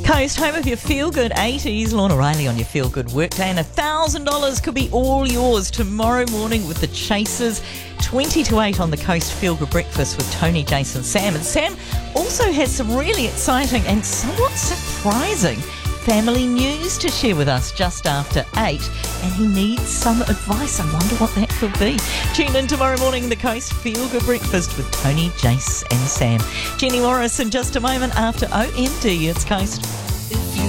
Coast, home of your feel-good 80s. Lorna Riley on your feel-good workday, and $1,000 could be all yours tomorrow morning with the Chasers. 20 to 8 on the Coast Feel-Good Breakfast with Tony, Jason, Sam. And Sam also has some really exciting and somewhat surprising family news to share with us just after 8, and he needs some advice. I wonder what that could be. Tune in tomorrow morning, the Coast Feel Good Breakfast with Tony, Jace and Sam. Jenny Morris in just a moment after OMD. It's Coast.